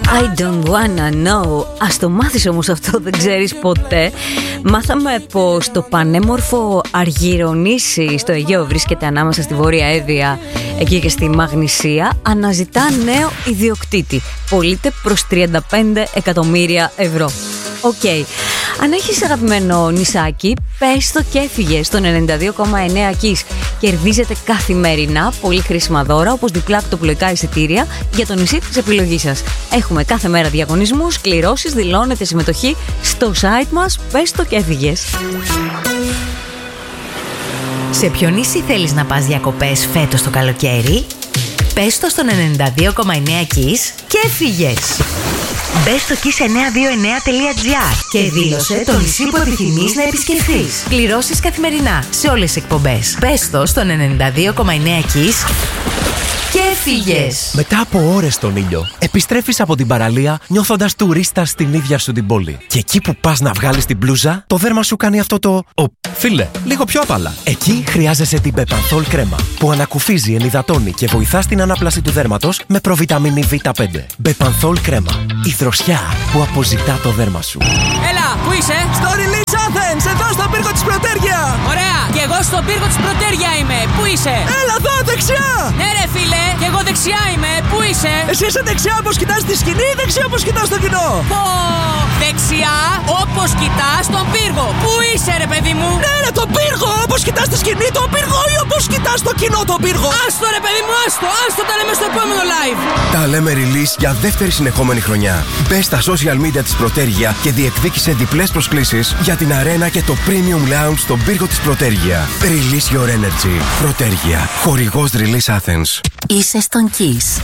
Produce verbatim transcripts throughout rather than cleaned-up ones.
I don't wanna know. Ας το μάθεις όμως αυτό, δεν ξέρεις ποτέ. Μάθαμε πως το πανέμορφο Αργυρονήσι στο Αιγαίο βρίσκεται ανάμεσα στη Βόρεια Εύβοια, εκεί και στη Μαγνησία. Αναζητά νέο ιδιοκτήτη. Πωλείται προς τριάντα πέντε εκατομμύρια ευρώ. Οκ. Okay. Αν έχεις αγαπημένο νησάκι, πες το και έφυγε στον ενενήντα δύο κόμμα εννέα Kiss. Κερδίζετε καθημερινά πολύ χρήσιμα δώρα, όπως διπλά ακτοπλοϊκά εισιτήρια για το νησί της επιλογής σας. Έχουμε κάθε μέρα διαγωνισμούς, κληρώσεις, δηλώνετε συμμετοχή στο site μας. Πες το και έφυγες. Σε ποιο νησί θέλεις να πας διακοπές φέτος το καλοκαίρι? Πες το στον ενενήντα δύο κόμμα εννέα Kiss και έφυγες. Μπες στο kiss εννιακόσια είκοσι εννέα τελεία τζι άρ και δήλωσε το νησί που επιθυμείς να επισκεφθείς. Κληρώσεις καθημερινά σε όλες τις εκπομπές. Πες το στον ενενήντα δύο κόμμα εννέα Kiss και έφυγες. Μετά από ώρες στον ήλιο, επιστρέφεις από την παραλία νιώθοντας τουρίστα στην ίδια σου την πόλη. Και εκεί που πας να βγάλεις την μπλούζα, το δέρμα σου κάνει αυτό το «Ο, φίλε, λίγο πιο απαλά». Εκεί χρειάζεσαι την Bepanthol κρέμα, που ανακουφίζει, ενυδατώνει και βοηθά στην ανάπλαση του δέρματος με προβιταμίνη βι πέντε. Bepanthol κρέμα. Η δροσιά που αποζητά το δέρμα σου. Έλα, πού είσαι? Στο Release Athens, εδώ στον πύργο της Πρωτέρια. Ωραία, και εγώ στον πύργο της Πρωτέρια είμαι. Πού είσαι? Έλα εδώ, δεξιά. Ναι ρε φίλε, και εγώ δεξιά είμαι. Πού είσαι? Εσύ είσαι δεξιά όπως κοιτάς τη σκηνή ή δεξιά όπως κοιτάς το κοινό? Πω, δεξιά όπως κοιτάς τον πύργο. Πού είσαι ρε παιδί μου? Ναι ρε, τον πύργο, όπως κοιτάς τη σκηνή τον πύργο ή όπως κοιτάς το κοινό τον πύργο? Άστο ρε παιδί μου, άστο, άστο, τα λέμε στο επόμενο live. Τα λέμε Release για δεύτερη συνεχόμενη χρονιά. Μπες στα social media της Πρωτέρια και διεκδίκησε διπλές προσκλήσεις για την αρένα και το Premium Lounge στον πύργο της Πρωτέρια. Release your energy. Πρωτέρια. Χορηγός Release Athens. Είσαι στον Kiss.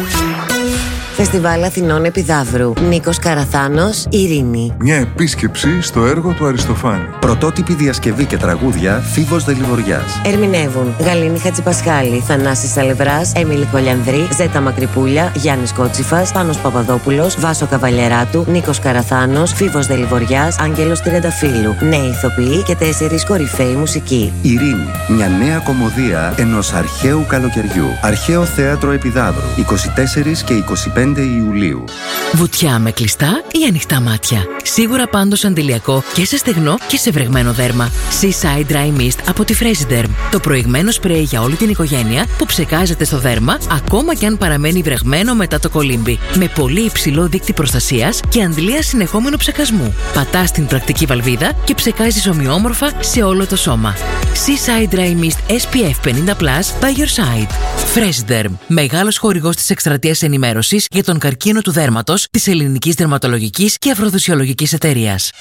Φεστιβάλ Αθηνών Επιδαύρου. Νίκος Καραθάνος, Ειρήνη. Μια επίσκεψη στο έργο του Αριστοφάνη. Πρωτότυπη διασκευή και τραγούδια Φίβος Δελιβοριάς. Ερμηνεύουν Γαλήνη Χατζηπασχάλη, Θανάσης Σαλευράς, Έμιλη Κολιανδρή, Ζέτα Μακρυπούλια, Γιάννης Κότσιφας, Πάνος Παπαδόπουλος, Βάσο Καβαλιεράτου, Νίκος Καραθάνος, Φίβος Δελιβοριάς, Άγγελος Τριανταφύλου. Νέοι ηθοποιοί και τέσσερις κορυφαίοι μουσικοί. Ειρήνη. Μια νέα κομμωδία ενός αρχαίου καλοκαιριού. Αρχαίο Θέατρο Επιδαύρου. είκοσι τέσσερα και είκοσι πέντε Ιουλίου. Βουτιά με κλειστά ή ανοιχτά μάτια. Σίγουρα πάντως αντιλιακό και σε στεγνό και σε βρεγμένο δέρμα. Seaside Dry Mist από τη Fresiderm. Το προηγμένο σπρέι για όλη την οικογένεια που ψεκάζεται στο δέρμα ακόμα και αν παραμένει βρεγμένο μετά το κολύμπι. Με πολύ υψηλό δείκτη προστασίας και αντλία συνεχόμενου ψεκασμού. Πατάς την πρακτική βαλβίδα και ψεκάζεις ομοιόμορφα σε όλο το σώμα. Seaside Dry Mist ες πι εφ πενήντα πλας by your side. Fresiderm. Μεγάλος χορηγός της εκστρατείας ενημέρωσης για τον καρκίνο του δέρματος της Ελληνικής Δερματολογικής και Αφροδοσιολογικής Εταιρείας.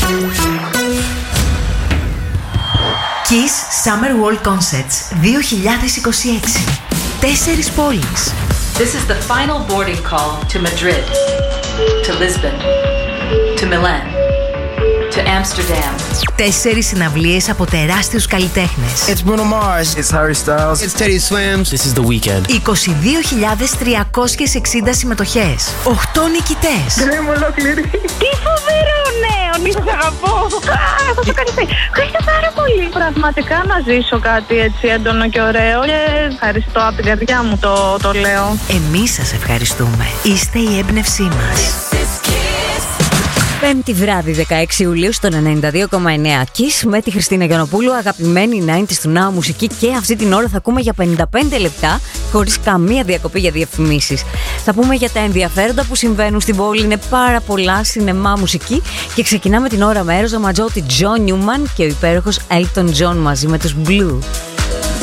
Kiss Summer World Concerts δύο χιλιάδες είκοσι έξι. Τέσσερις πόλεις. This is the final boarding call to Madrid, to Lisbon, to Milan, to Amsterdam. Τέσσερις συναυλίες από τεράστιους καλλιτέχνες. It's Bruno Mars. It's Harry Styles. It's Teddy Swims. This is The Weeknd. είκοσι δύο χιλιάδες τριακόσιες εξήντα συμμετοχές. οκτώ νικητές. Είμαι ολόκληρη. Τι φοβερό νέο! Σας αγαπώ. Θα το κάνεις. Ευχαριστώ πάρα πολύ. Πραγματικά να ζήσω κάτι έτσι έντονο και ωραίο. Και ευχαριστώ από την καρδιά μου το, το λέω. Εμείς σας ευχαριστούμε. Είστε η έμπνευσή μας. Πέμπτη βράδυ δεκαέξι Ιουλίου στον ενενήντα δύο κόμμα εννέα Kiss με τη Χριστίνα Γιαννοπούλου, αγαπημένη ενενήντα του Now μουσική, και αυτή την ώρα θα ακούμε για πενήντα πέντε λεπτά χωρίς καμία διακοπή για διαφημίσεις. Θα πούμε για τα ενδιαφέροντα που συμβαίνουν στην πόλη, είναι πάρα πολλά, σινεμά, μουσική, και ξεκινάμε την ώρα με Έρωζα Ματζότη, John Newman και ο υπέροχος Elton John μαζί με τους Blue.